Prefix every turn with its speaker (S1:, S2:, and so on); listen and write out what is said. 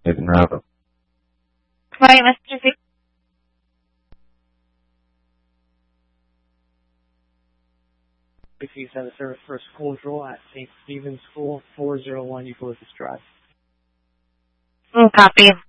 S1: en route.
S2: Right, Mr. V.
S3: Please have a service for school patrol at St. Stephen's School, 401 Eucalyptus Drive.
S2: Copy.